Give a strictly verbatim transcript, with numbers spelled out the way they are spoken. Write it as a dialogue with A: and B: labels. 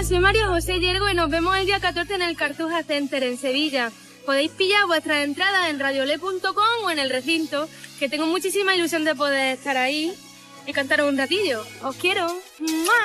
A: soy María José Yergo y nos vemos el día catorce en el Cartuja Center en Sevilla. Podéis pillar vuestras entradas en radiolé punto com o en el recinto, que tengo muchísima ilusión de poder estar ahí y cantaros un ratillo. ¡Os quiero! ¡Mua!